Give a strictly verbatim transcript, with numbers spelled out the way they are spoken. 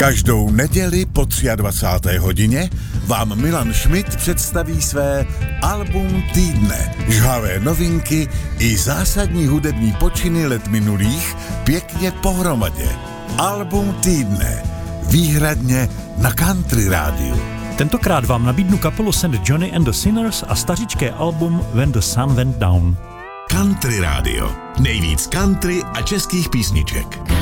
Každou neděli po dvacáté třetí hodině vám Milan Schmidt představí své album týdne. Žhavé novinky i zásadní hudební počiny let minulých pěkně pohromadě. Album týdne. Výhradně na Country rádiu. Tentokrát vám nabídnu kapelu Saint Johnny and the Sinners a stařičké album When the Sun Went Down. Country rádio. Nejvíc country a českých písniček.